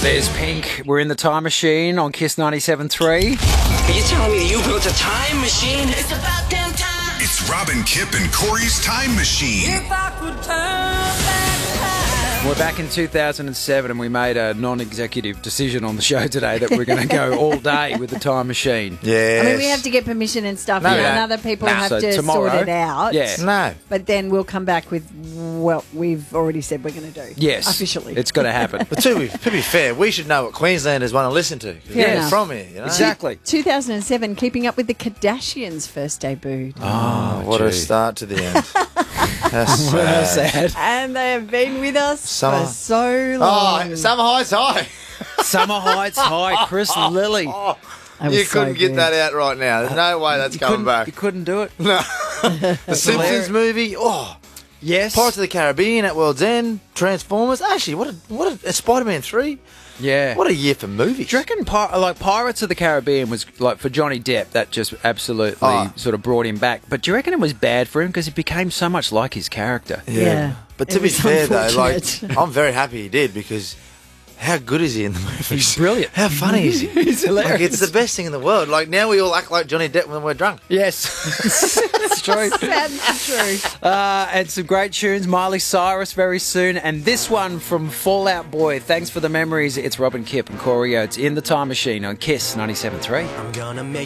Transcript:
There's Pink. We're in the time machine on Kiss 97.3. Are you telling me you built a time machine? It's about damn time. It's Robin, Kip, and Corey's Time Machine. If I could turn back time. We're back in 2007 and we made a non-executive decision on the show today that we're going to go all day with the time machine. Yes. I mean, we have to get permission and stuff, No, and we don't. other people have So to tomorrow, sort it out. Yeah. No. But then we'll come back with what we've already said we're going to do. Yes. Officially. It's got to happen. But to be fair, we should know what Queenslanders want to listen to. Fair enough. From here, you know? Exactly. 2007, Keeping Up with the Kardashians first debuted. Oh, what a gee. start to the end. That's sad. Sad. And they have been with us Summer. for so long. Oh, Summer High's high. Summer Heights High, Chris Lilly. Oh, That was you so couldn't get good. that out right now. There's no way that's coming back. You couldn't do it? No. The Simpsons hilarious. movie. Oh, Yes. Pirates of the Caribbean at World's End. Transformers. Actually, what a Spider-Man 3. Yeah. What a year for movies. Do you reckon Pirates of the Caribbean was like for Johnny Depp? That just absolutely Oh. sort of brought him back. But do you reckon it was bad for him because he became so much like his character? Yeah. But It to be was fair, though, like, unfortunate. I'm very happy he did because how good is he in the movies? He's brilliant. How funny is he? He's hilarious. Like, it's the best thing in the world. Like, now we all act like Johnny Depp when we're drunk. Yes, it's true. That's true. And some great tunes. Miley Cyrus very soon, and this one from Fall Out Boy. Thanks for the memories. It's Robin, Kip, and Corey Oates in the time machine on Kiss 97.3. I'm gonna make